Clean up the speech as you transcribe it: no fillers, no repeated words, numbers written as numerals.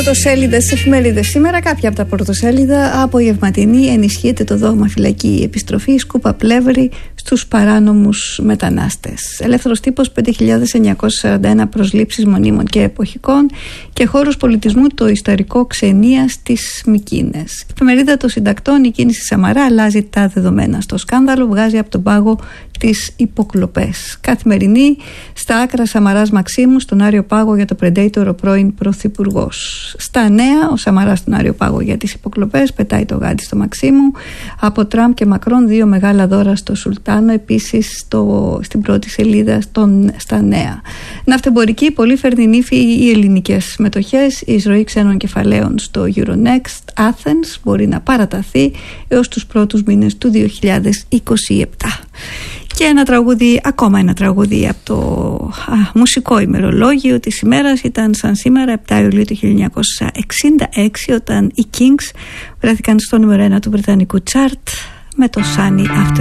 Πρωτοσέλιδες, εφημερίδες. Σήμερα κάποια από τα πρωτοσέλιδα. Απογευματινή, ενισχύεται το δόγμα φυλακή επιστροφή, σκούπα πλεύρη στους παράνομους μετανάστες. Ελεύθερος τύπος, 5.941 προσλήψεις μονίμων και εποχικών και χώρος πολιτισμού, το ιστορικό Ξενία στις Μυκήνες. Εφημερίδα των Συντακτών, η κίνηση Σαμαρά αλλάζει τα δεδομένα. Στο σκάνδαλο βγάζει από τον πάγο τις υποκλοπές. Καθημερινή, στα άκρα Σαμαράς Μαξίμου, στον Άριο Πάγο για το Predator ο πρώην πρωθυπουργός. Στα νέα, ο Σαμαράς στον Άριο Πάγο για τις υποκλοπές, πετάει το γάντι στο Μαξίμου. Από Τραμπ και Μακρόν, 2 μεγάλα δώρα στο Σουλτάνο, επίσης στην πρώτη σελίδα στα νέα. Ναυτεμπορική, πολύ φέρνει ύφη οι ελληνικές μετοχές. Η εισρωή ξένων κεφαλαίων στο Euronext Athens μπορεί να παραταθεί έως τους πρώτους μήνες του 2027. Και ακόμα ένα τραγούδι από το μουσικό ημερολόγιο της ημέρας. Ήταν σαν σήμερα 7 Ιουλίου του 1966, όταν οι Kings βρέθηκαν στο νούμερο 1 του βρετανικού τσάρτ με το Sunny After